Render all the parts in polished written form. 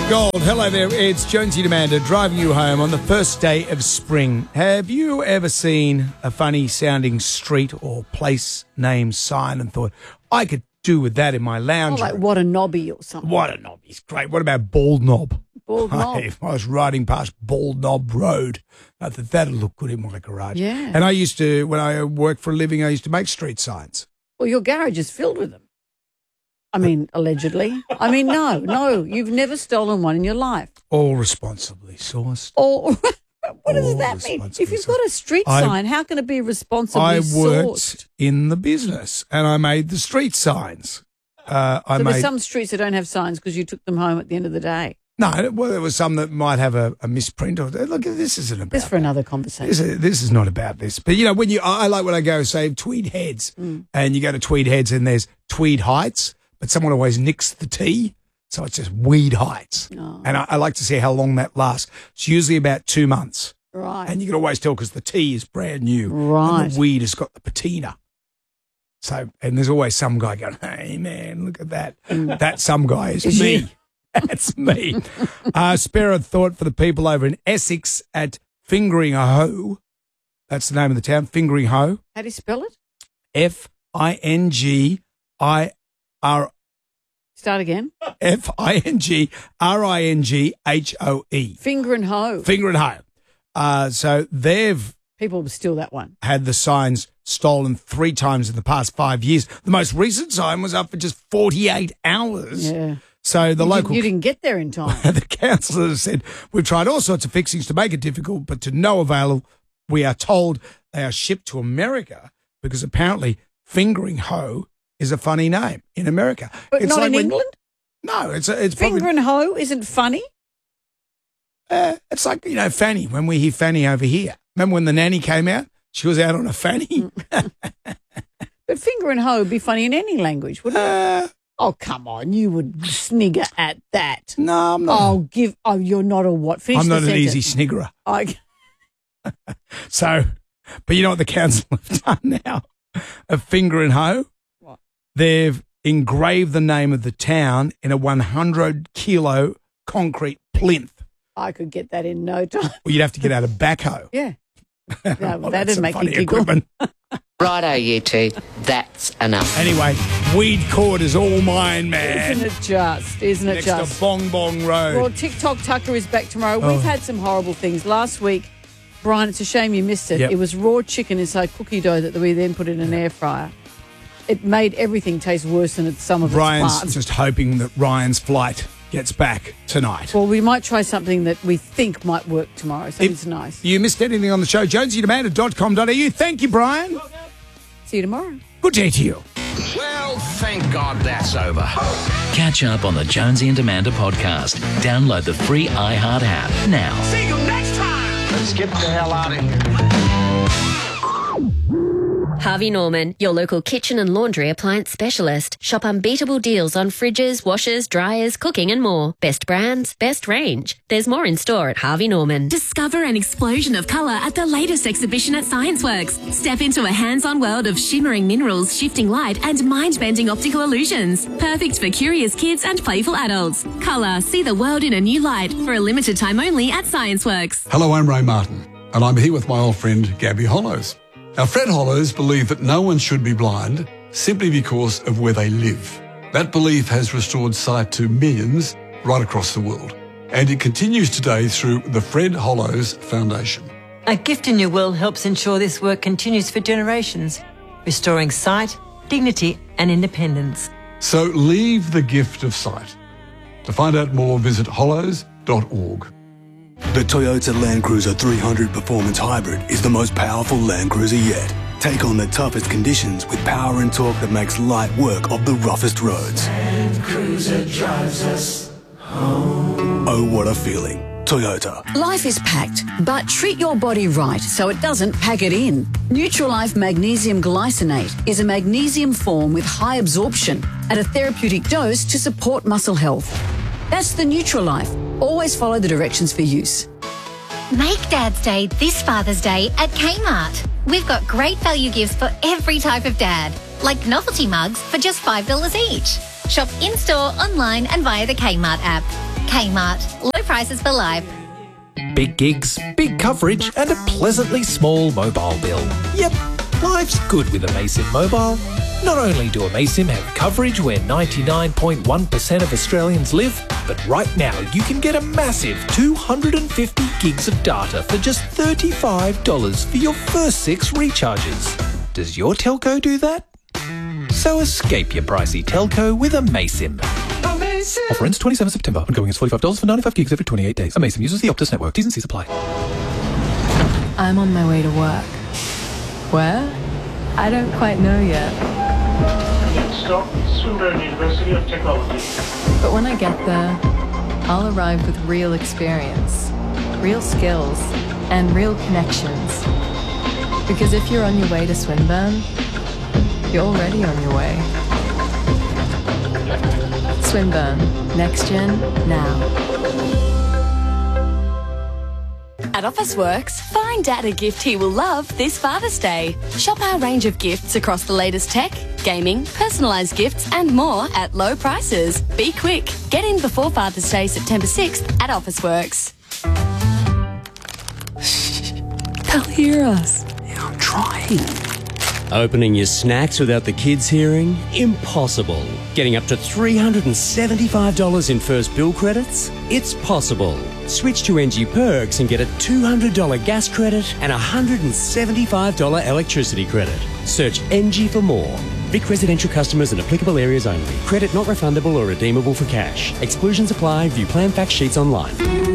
Gold. Hello there, it's Jonesy and Amanda driving you home on the first day of spring. Have you ever seen a funny sounding street or place name sign and thought, I could do with that in my lounge? Oh, like What a Knobby or something. What a Knob is great. What about Bald Knob? Bald Knob. If I was riding past Bald Knob Road, I thought that'd look good in my garage. Yeah. And I used to, when I worked for a living, I used to make street signs. Well, your garage is filled with them. I mean, allegedly. I mean, no, you've never stolen one in your life. All responsibly sourced. Or what does All that mean? responsibly If you've got a street sign, how can it be responsibly I worked sourced? in the business and I made the street signs. So there's some streets that don't have signs because you took them home at the end of the day. No, well, there was some that might have a misprint. Or look, this isn't about. That's for another conversation. This is not about this. But you know, I like when I go say Tweed Heads, and you go to Tweed Heads and there's Tweed Heights, but someone always nicks the T, so it's just Weed Heights. Oh. And I like to see how long that lasts. It's usually about 2 months, Right. and you can always tell because the T is brand new, Right. And the weed has got the patina. So, and there's always some guy going, "Hey man, look at that." That some guy is me. you? That's me. Spare a thought for the people over in Essex at Fingering Hoe. That's the name of the town, Fingering Hoe. How do you spell it? Fingrir. Start again. Fingringhoe. Finger and hoe. Fingering Hoe. So they've People will steal that one. had the signs stolen 3 times in the past 5 years. The most recent sign was up for just 48 hours. Yeah. So the local You didn't get there in time. the councillor has said, we've tried all sorts of fixings to make it difficult, but to no avail. We are told they are shipped to America because apparently Fingering Hoe is a funny name in America. But not in when- England? No, it's Finger probably, and hoe isn't funny? it's like, you know, Fanny, when we hear Fanny over here. Remember when the nanny came out? She was out on a fanny. But finger and hoe would be funny in any language, wouldn't it? Oh, come on. You would snigger at that. No, I'm not. You're not a what? Finish I'm the not an sentence. easy sniggerer. I- So, but you know what the council have done now? A Finger and Hoe. What? They've engraved the name of the town in a 100-kilo concrete plinth. I could get that in no time. Well, you'd have to get out a backhoe. Yeah. No, Well, that'd that's some make me funny giggle. equipment. Righto, you two. That's enough. Anyway, weed cord is all mine, man. Isn't it just? Isn't it Next just? to Bong Bong Road. Well, TikTok Tucker is back tomorrow. We've had some horrible things. Last week, Brian, it's a shame you missed it. Yep. It was raw chicken inside cookie dough that we then put in an air fryer. It made everything taste worse than some of its Brian's parts. just hoping that Ryan's flight gets back tonight. Well, we might try something that we think might work tomorrow. So it's nice. You missed anything on the show, jonesyandamanda.com.au. Thank you, Brian. See you tomorrow. Good day to you. Well, thank God that's over. Catch up on the Jonesy and Amanda podcast. Download the free iHeart app now. See you next time. Let's get the hell out of here. Harvey Norman, your local kitchen and laundry appliance specialist. Shop unbeatable deals on fridges, washers, dryers, cooking and more. Best brands, best range. There's more in store at Harvey Norman. Discover an explosion of colour at the latest exhibition at ScienceWorks. Step into a hands-on world of shimmering minerals, shifting light and mind-bending optical illusions. Perfect for curious kids and playful adults. Colour, see the world in a new light for a limited time only at ScienceWorks. Hello, I'm Ray Martin, and I'm here with my old friend Gabby Hollows. Now, Fred Hollows believe that no one should be blind simply because of where they live. That belief has restored sight to millions right across the world, and it continues today through the Fred Hollows Foundation. A Gift in Your Will helps ensure this work continues for generations, restoring sight, dignity and independence. So leave the gift of sight. To find out more, visit hollows.org. The Toyota Land Cruiser 300 Performance Hybrid is the most powerful Land Cruiser yet. Take on the toughest conditions with power and torque that makes light work of the roughest roads. Land Cruiser drives us home. Oh, what a feeling. Toyota. Life is packed, but treat your body right so it doesn't pack it in. Nutrilife Magnesium Glycinate is a magnesium form with high absorption at a therapeutic dose to support muscle health. That's the Nutrilife. Always follow the directions for use. Make Dad's Day this Father's Day at Kmart. We've got great value gifts for every type of dad, like novelty mugs for just $5 each. Shop in-store, online and via the Kmart app. Kmart. Low prices for life. Big gigs, big coverage and a pleasantly small mobile bill. Yep, life's good with Amaysim Mobile. Not only do Amaysim have coverage where 99.1% of Australians live, but right now you can get a massive 250 gigs of data for just $35 for your first 6 recharges. Does your telco do that? So escape your pricey telco with Amaysim. Offer ends 27 September. Ongoing is $45 for 95 gigs every 28 days. Amaysim uses the Optus network. T's and C's apply. I'm on my way to work. Where? I don't quite know yet. Next stop, Swinburne University of Technology. But when I get there, I'll arrive with real experience, real skills, and real connections. Because if you're on your way to Swinburne, you're already on your way. Swinburne. Next gen, now. At Officeworks, find Dad a gift he will love this Father's Day. Shop our range of gifts across the latest tech, gaming, personalised gifts and more at low prices. Be quick. Get in before Father's Day, September 6th at Officeworks. They'll hear us. Yeah, I'm trying. Opening your snacks without the kids hearing? Impossible. Getting up to $375 in first bill credits? It's possible. Switch to NG Perks and get a $200 gas credit and a $175 electricity credit. Search NG for more. Vic residential customers and applicable areas only. Credit not refundable or redeemable for cash. Exclusions apply. View plan fact sheets online.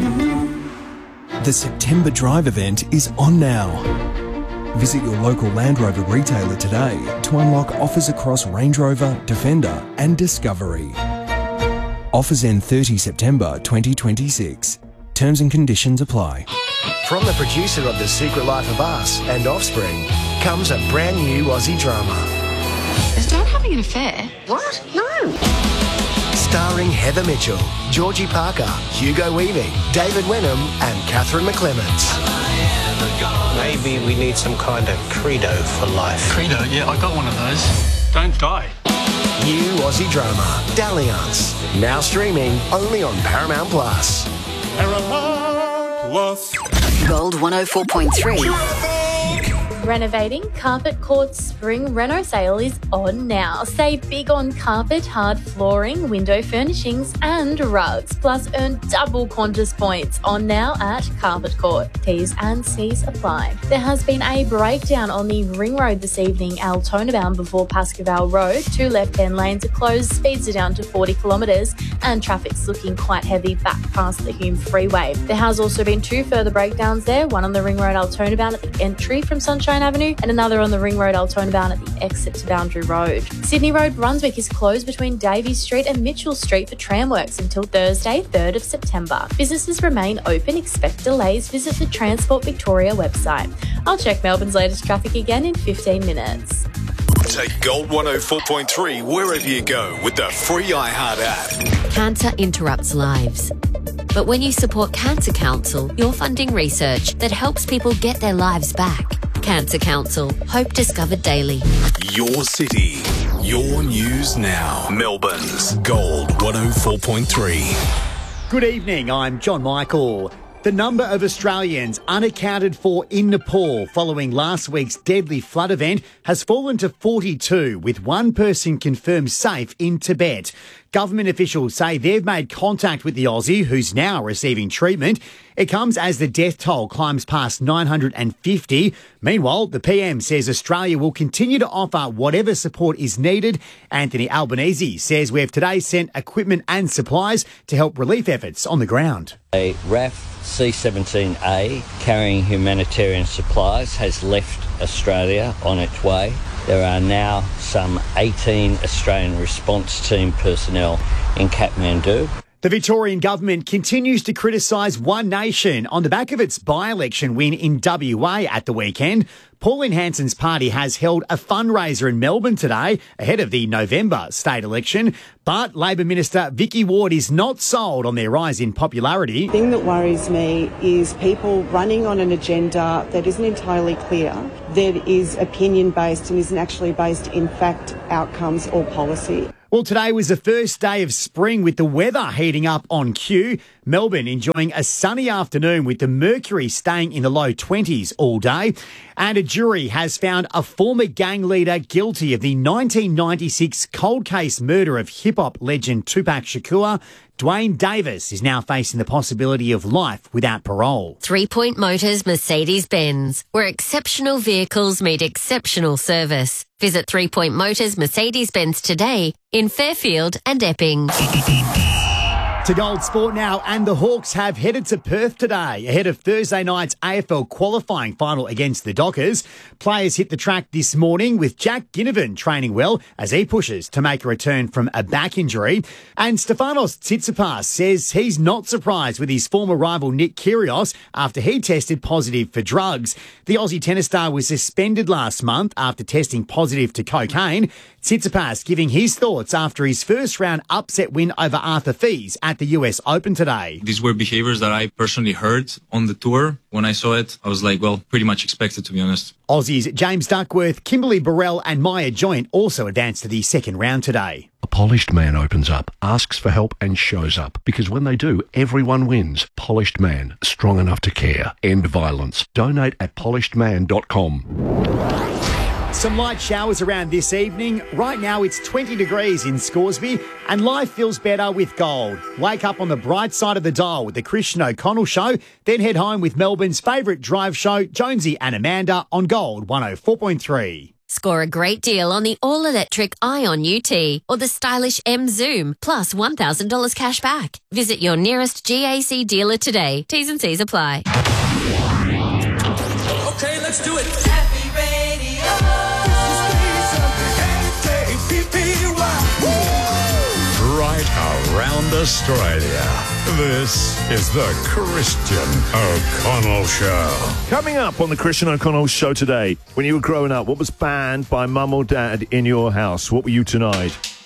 The September Drive event is on now. Visit your local Land Rover retailer today to unlock offers across Range Rover, Defender and Discovery. Offers end 30 September 2026. Terms and conditions apply. From the producer of The Secret Life of Us and Offspring comes a brand new Aussie drama. Is Dad having an affair? What? No. Starring Heather Mitchell, Georgie Parker, Hugo Weaving, David Wenham and Catherine McClements. Maybe we need some kind of credo for life. Credo? Yeah, I got one of those. Don't die. New Aussie drama, Dalliance. Now streaming only on Paramount Plus. Paramount Plus. Gold 104.3. Renovating? Carpet Court's spring reno sale is on now. Save big on carpet, hard flooring, window furnishings and rugs. Plus earn double Qantas points on now at Carpet Court. T's and C's apply. There has been a breakdown on the Ring Road this evening, Altona bound before Pascoval Road. 2 left-hand lanes are closed, speeds are down to 40 kilometres and traffic's looking quite heavy back past the Hume Freeway. There has also been 2 further breakdowns there, one on the Ring Road Altona bound at the entry from Sunshine Avenue and another on the Ring Road Altona bound at the exit to Boundary Road. Sydney Road Brunswick is closed between Davies Street and Mitchell Street for tramworks until Thursday, 3rd of September. Businesses remain open. Expect delays. Visit the Transport Victoria website. I'll check Melbourne's latest traffic again in 15 minutes. Take Gold 104.3 wherever you go with the free iHeart app. Cancer interrupts lives. But when you support Cancer Council, you're funding research that helps people get their lives back. Cancer Council. Hope discovered daily. Your city. Your news now. Melbourne's Gold 104.3. Good evening, I'm John Michael. The number of Australians unaccounted for in Nepal following last week's deadly flood event has fallen to 42, with one person confirmed safe in Tibet. Government officials say they've made contact with the Aussie, who's now receiving treatment. It comes as the death toll climbs past 950. Meanwhile, the PM says Australia will continue to offer whatever support is needed. Anthony Albanese says we've today sent equipment and supplies to help relief efforts on the ground. A RAF C-17A carrying humanitarian supplies has left Australia on its way. There are now some 18 Australian response team personnel in Kathmandu. The Victorian government continues to criticise One Nation on the back of its by-election win in WA at the weekend. Pauline Hanson's party has held a fundraiser in Melbourne today ahead of the November state election. But Labor Minister Vicky Ward is not sold on their rise in popularity. The thing that worries me is people running on an agenda that isn't entirely clear, that is opinion-based and isn't actually based in fact, outcomes or policy. Well, today was the first day of spring with the weather heating up on cue. Melbourne enjoying a sunny afternoon with the mercury staying in the low 20s all day. And a jury has found a former gang leader guilty of the 1996 cold case murder of hip-hop legend Tupac Shakur. Dwayne Davis is now facing the possibility of life without parole. 3 Point Motors Mercedes-Benz, where exceptional vehicles meet exceptional service. Visit 3 Point Motors Mercedes-Benz today in Fairfield and Epping. To Gold Sport now, and the Hawks have headed to Perth today ahead of Thursday night's AFL qualifying final against the Dockers. Players hit the track this morning with Jack Ginnivan training well as he pushes to make a return from a back injury. And Stefanos Tsitsipas says he's not surprised with his former rival Nick Kyrgios after he tested positive for drugs. The Aussie tennis star was suspended last month after testing positive to cocaine. Tsitsipas giving his thoughts after his first round upset win over Arthur Fils at the US Open today. These were behaviors that I personally heard on the tour. When I saw it, I was like, well, pretty much expected, to be honest. Aussies James Duckworth, Kimberly Burrell and Maya Joint also advanced to the second round today. A polished man opens up, asks for help and shows up. Because when they do, everyone wins. Polished Man, strong enough to care. End violence. Donate at polishedman.com. Some light showers around this evening. Right now it's 20 degrees in Scoresby and life feels better with gold. Wake up on the bright side of the dial with the Christian O'Connell Show, then head home with Melbourne's favourite drive show, Jonesy and Amanda on Gold 104.3. Score a great deal on the all-electric Ion UT or the stylish M Zoom, plus $1,000 cash back. Visit your nearest GAC dealer today. T's and C's apply. Okay, let's do it. Right around Australia. This is the Christian O'Connell Show. Coming up on the Christian O'Connell Show today, when you were growing up, what was banned by mum or dad in your house? What were you tonight?